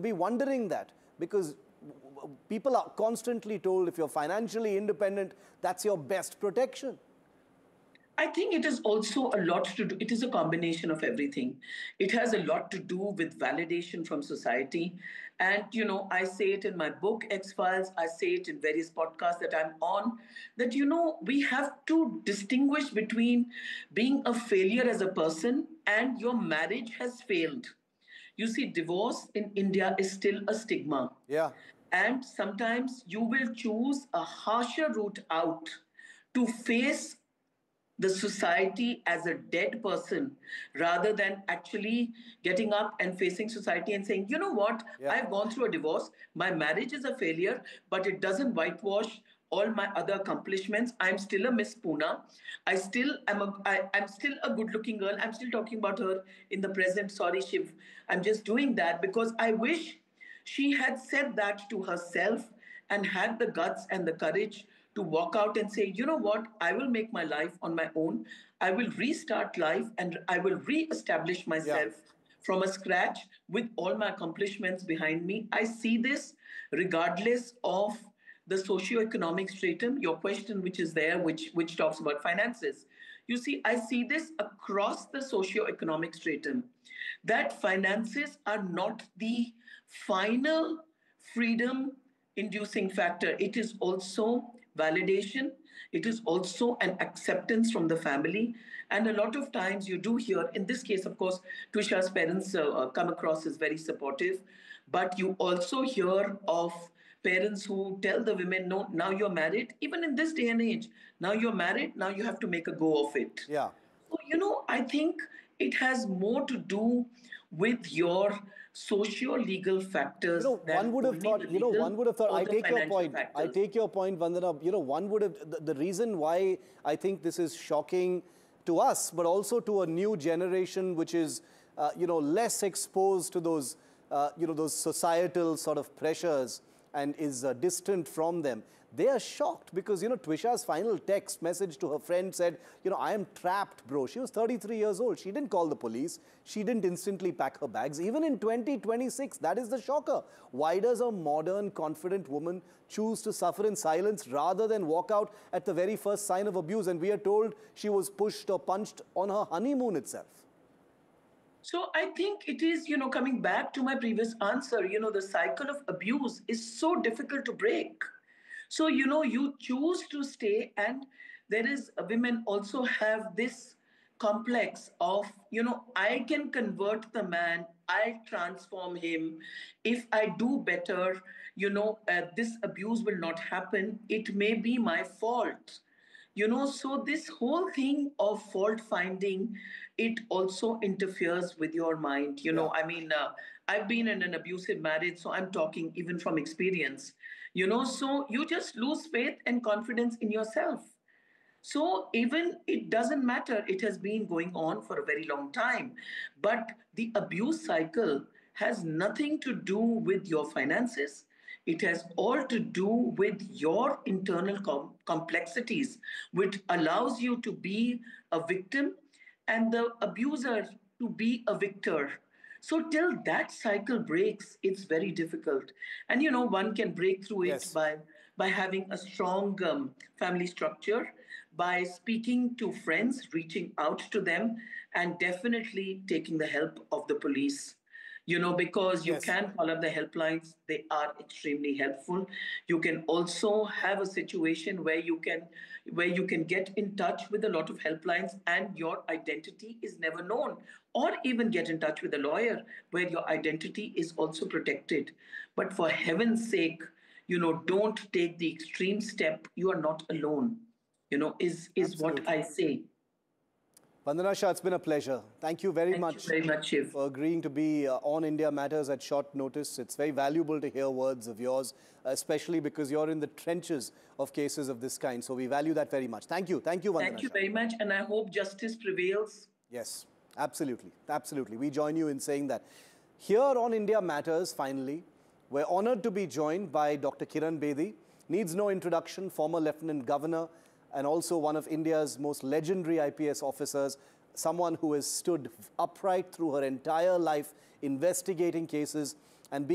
be wondering that, because people are constantly told if you're financially independent, that's your best protection. I think it is also a lot to do. It is a combination of everything. It has a lot to do with validation from society. And, I say it in my book, X Files, I say it in various podcasts that I'm on, that, we have to distinguish between being a failure as a person and your marriage has failed. You see, divorce in India is still a stigma. Yeah. And sometimes you will choose a harsher route out to face the society as a dead person rather than actually getting up and facing society and saying, you know what, Yeah. I've gone through a divorce, my marriage is a failure, but it doesn't whitewash all my other accomplishments. I'm still a Miss Pune. I'm still a good looking girl. I'm still talking about her in the present. Sorry, Shiv. I'm just doing that because I wish she had said that to herself and had the guts and the courage to walk out and say, you know what, I will make my life on my own. I will restart life and I will re-establish Yeah. myself from a scratch with all my accomplishments behind me. I see this regardless of the socio-economic stratum, your question which is there, which talks about finances. You see, I see this across the socio-economic stratum, that finances are not the final freedom inducing factor. It is also validation. It is also an acceptance from the family. And a lot of times you do hear, in this case, of course, Twisha's parents come across as very supportive, but you also hear of parents who tell the women, no, now you're married, even in this day and age, now you're married, now you have to make a go of it. Yeah. So, I think it has more to do with your socio-legal factors than One would have only thought, the legal one would have thought, or I the take your financial point. I factors. take your point, Vandana. One would have, the reason why I think this is shocking to us, but also to a new generation, which is, less exposed to those, those societal sort of pressures and is distant from them. They are shocked because, Twisha's final text message to her friend said, I am trapped, bro. She was 33 years old. She didn't call the police. She didn't instantly pack her bags. Even in 2026, that is the shocker. Why does a modern, confident woman choose to suffer in silence rather than walk out at the very first sign of abuse? And we are told she was pushed or punched on her honeymoon itself. So I think it is, coming back to my previous answer, the cycle of abuse is so difficult to break. So, you choose to stay, and there is, women also have this complex of, I can convert the man, I'll transform him. If I do better, this abuse will not happen. It may be my fault. So this whole thing of fault finding, it also interferes with your mind. Yeah. I've been in an abusive marriage, so I'm talking even from experience. So you just lose faith and confidence in yourself. So even it doesn't matter, it has been going on for a very long time. But the abuse cycle has nothing to do with your finances. It has all to do with your internal complexities, which allows you to be a victim and the abuser to be a victor. So till that cycle breaks, it's very difficult. And one can break through it Yes. by having a strong family structure, by speaking to friends, reaching out to them, and definitely taking the help of the police. Because you Yes. can call up the helplines, they are extremely helpful. You can also have a situation where you can get in touch with a lot of helplines and your identity is never known, or even get in touch with a lawyer where your identity is also protected. But for heaven's sake, don't take the extreme step. You are not alone, is what Absolutely. I say. Vandana Shah, it's been a pleasure. Thank you very Thank you much very much, Shiv. for agreeing to be on India Matters at short notice. It's very valuable to hear words of yours, especially because you're in the trenches of cases of this kind. So we value that very much. Thank you. Thank you, Vandana Thank you Shah. very much, and I hope justice prevails. Yes, absolutely. Absolutely. We join you in saying that. Here on India Matters, finally, we're honored to be joined by Dr. Kiran Bedi. Needs no introduction, former Lieutenant Governor, and also one of India's most legendary IPS officers, someone who has stood upright through her entire life investigating cases